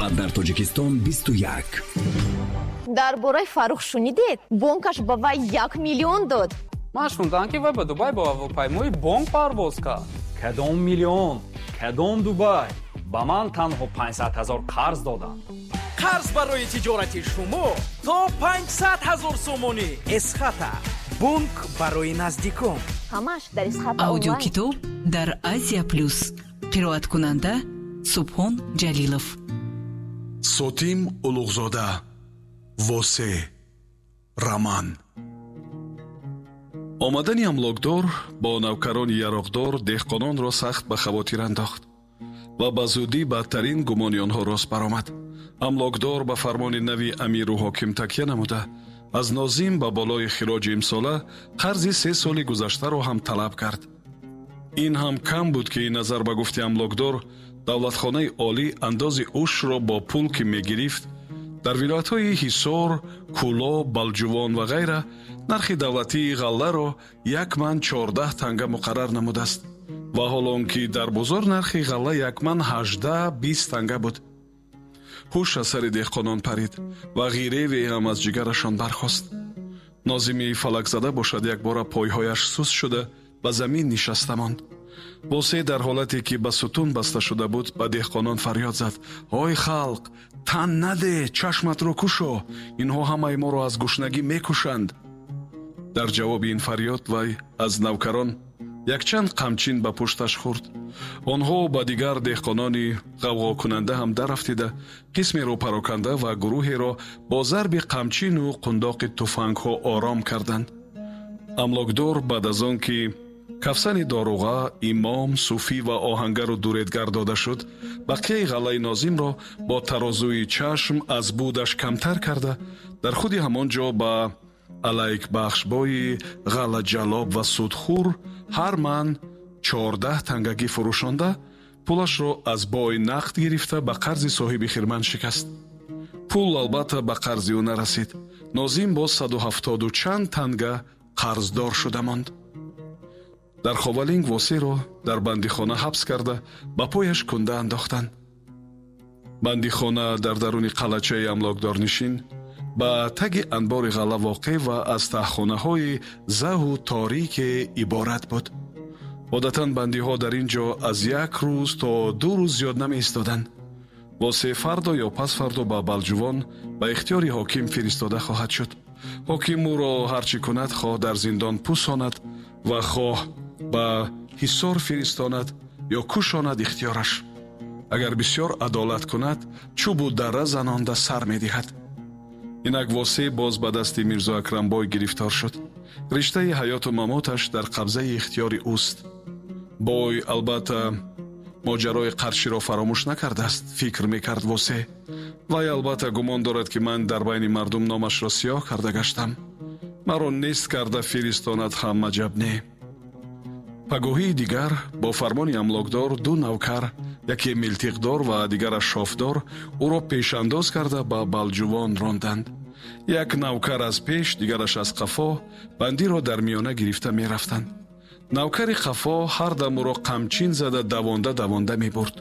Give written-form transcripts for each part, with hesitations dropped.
فقط در تاجیکستان 21. در برای فاروق شنیدید؟ بانکش به وی 1 میلیون داد. من شنیدم که وی به دبی با هواپیمای بانک پرواز کرد. کدام میلیون؟ کدام دبی؟ به من تنها 500,000 قرض دادند. قرض برای تجارت شما تا 500,000 сомонӣ اسخطه. بانک برای نزدیکان. همش در اسخطه. аудио китоб дар Азия плюс. қироат кунанда Субҳон Ҷалилов. Сотим Улуғзода. восе раман. омадани амлокдор бо навкарони яроқдор деҳқононро сахт ба хавотир андохт ва ба зудӣ бадтарин гумони онҳо рост баромад. амлокдор ба фармони нави амиру ҳоким такя намуда аз нозим ба болои хироҷи имсола қарзи 3 соли гузаштаро ҳам талаб кард. ин ҳам кам буд ки назар ба гуфти амлокдор давлатхонаи олӣ андози ушро бо пул ки мегирифт дар вилоятҳои ҳисор, кӯло, балҷувон ва ғайра нархи давлатии ғалларо 1 ман 14 танга муқаррар намудааст ва ҳоло он ки дар бозор нархи ғалла 1 ман 18-20 танга буд. ҳуш аз сари деҳқонон парид ва ғиреве ҳам аз ҷигарашон бархост. нозими фалакзада бошад якбора пойҳояш сус шуда ба замин нишаста монд. восе дар ҳолате ки ба сутун баста шуда буд ба деҳқонон фарёд зад: ой халқ, тан наде, чашматро кушо, инҳо ҳамаи моро аз гушнагӣ мекушанд. дар ҷавоби ин фарёд вай аз навкарон якчанд қамчин ба пушташ хурд. онҳо ба дигар деҳқонони ғавғокунанда ҳам дарафтида қисмеро пароканда ва гурӯҳеро бо зарби қамчину қундоқи туфангҳо ором карданд. амлокдор баъд аз он ки кафсани доруға, имом, суфӣ ва оҳангару дуредгар дода шуд, бақияи ғаллаи нозимро бо тарозуи чашм аз будаш камтар карда дар худи ҳамон ҷо ба алайкбахшбои ғаллаҷалоб ва судхӯр ҳар ман 14 тангагӣ фурӯшонда, пулашро аз бой нақд гирифта ба қарзи соҳиби хирман шикаст. пул албатта ба қарзи ӯ нарасид. нозим бо 170 чанд танга қарздор шуда монд. дар ховалинг восеро дар бандихона ҳабс карда ба пояш кунда андохтанд. бандихона дар даруни қалачаи амлокдорнишин ба таги анбори ғалла воқеъ ва аз таҳхонаҳои заҳу торике иборат буд. одатан бандиҳо дар ин ҷо аз 1 рӯз то 2 рӯз зиёд намеистоданд. восе фардо ё пасфардо ба балҷувон ба ихтиёри ҳоким фиристода хоҳад шуд. ҳоким ӯро ҳарчӣ кунад, хоҳ дар зиндон пусонад ва хоҳ ба ҳисор фиристонад ё кушонад, ихтиёраш. агар бисёр адолат кунад, чӯбу дарра занонда сар медиҳад. инак восе боз ба дасти мирзо акрамбой гирифтор шуд. риштаи ҳаёту мамоташ дар қабзаи ихтиёри ӯст. бой албатта моҷарои қарширо фаромӯш накардааст, фикр мекард восе. вай албатта гумон дорад ки ман дар байни мардум номашро сиёҳ карда гаштам. маро нест карда фиристонад ҳам аҷаб не. пагоҳии дигар бо фармони амлокдор 2 навкар, яке милтиқдор ва дигараш шофдор, ӯро пешандоз карда ба балҷувон ронданд. як навкар аз пеш, дигараш аз қафо бандиро дар миёна гирифта мерафтанд. навкари қафо ҳар дам ӯро қамчин зада давонда мебурд.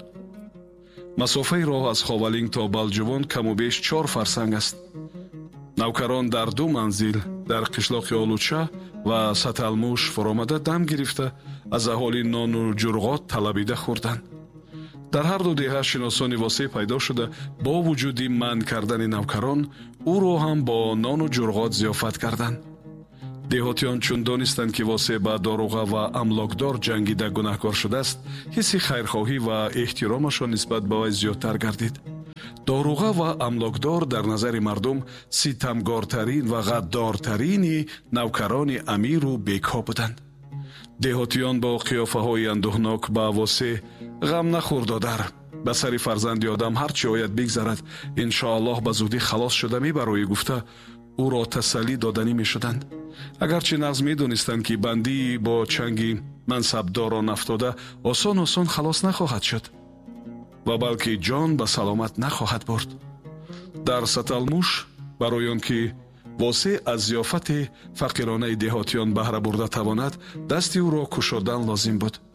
масофаи роҳ аз ховалинг то балҷувон каму беш 4 фарсанг аст. навкарон дар 2 манзил дар қишлоқи Олуча ва Саталмуш фуромада дам гирифта аз аҳоли нону ҷурғот талабида хӯрданд. дар ҳар ду деҳа шиносони восе пайдо шуда бо вуҷуди манъ кардани навкарон ӯро ҳам бо нону ҷурғот зиёфат карданд. деҳотиён чун донистанд ки восе ба доруға ва амлокдор ҷангида гунаҳкор шудааст, ҳисси хайрхоҳӣ ва эҳтиромашон нисбат ба вай зиёдтар гардид. доруға ва амлокдор дар назари мардум ситамгортарин ва ғаддортарини навкарони амиру бекҳо буданд. деҳотиён бо қиёфаҳои андӯҳнок ба восе ғам нахӯр додар. ба сари фарзанди одам ҳарчи ояд бигзарад, иншоаллоҳ ба зудӣ халос шуда мебароӣ гуфта ӯро тасаллӣ доданӣ мешуданд. агарчи нағз медонистанд ки бандии бо чанги мансабдорон афтода осон халос нахоҳад шуд ва балки ҷон ба саломат нахоҳад бурд. дар Саталмуш барои он ки восе аз зиёфати фақиронаи деҳотиён баҳра бурда тавонад, дасти ӯро кушодан лозим буд.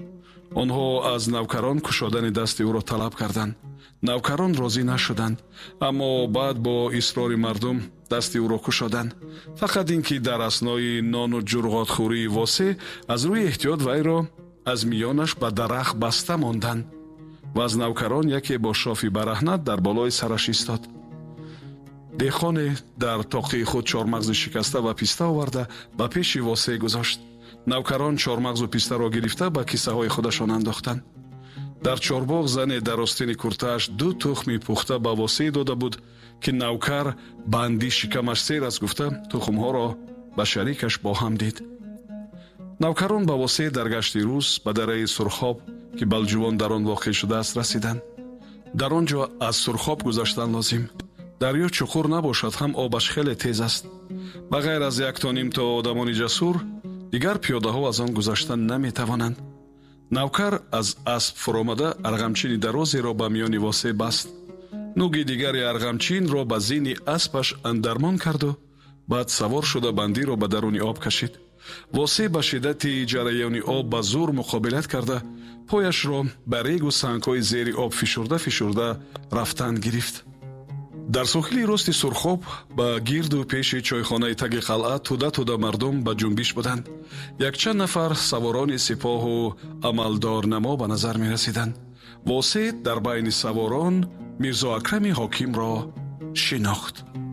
онҳо аз навкарон кушодани дасти ӯро талаб карданд. навкарон розӣ нашуданд, аммо баъд бо исрори мардум дасти ӯро кушоданд. фақат ин ки дар аснои нону ҷурғотхӯрии восе аз рӯи эҳтиёт вайро аз миёнаш ба дарахт баста монданд ва аз навкарон яке бо шофи бараҳнат дар болои сараш истод. деҳқоне дар тоқии худ чормағзи шикаста ва писта оварда ба пеши восе гузошт. навкарон чормағзу пистаро гирифта ба киссаҳои худашон андохтанд. дар чорбоғ зане дар остини куртааш 2 тухми пухта ба восе дода буд ки навкар банди шикамаш сер аст гуфта тухмҳоро ба шарикаш бо ҳам дид. навкарон ба восе дар гашти рӯз ба дараи сурхоб ки балҷувон дар он воқеъ шудааст расиданд. дар он ҷо аз сурхоб гузаштан лозим. дарё чуқур набошад, ҳам обаш хеле тез аст. ба ғайр аз яктон имто одамони ҷасур дигар пиёдаҳо аз он гузаштан наметавонанд. навкар аз асп фуромада арғамчини дарозеро ба миёни восе баст. нуги дигари арғамчинро ба зини аспаш андармон карду баъд савор шуда бандиро ба даруни об кашид. восе ба шиддати ҷараёни об ба зур муқобилат карда пояшро ба регу сангҳои зери об фишурда рафтан гирифт. дар соҳили рости сурхоб ба гирду пеши чойхонаи таги қалъа туда мардум ба ҷунбиш буданд. якчанд нафар саворони сипоҳу амалдорнамо ба назар мерасиданд. восе дар байни саворон мирзо акрами ҳокимро шинохт.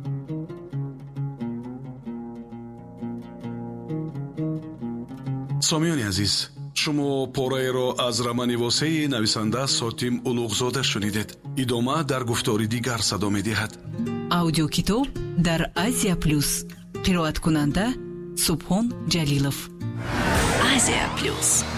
сомиёни азиз, шумо пораеро аз романи восеи нависанда Сотим Улуғзода шунидед. идома дар гуфтори дигар садо медиҳад. аудиокитоб дар Азия Плюс. қироаткунанда Субҳон Ҷалилов. Азия Плюс.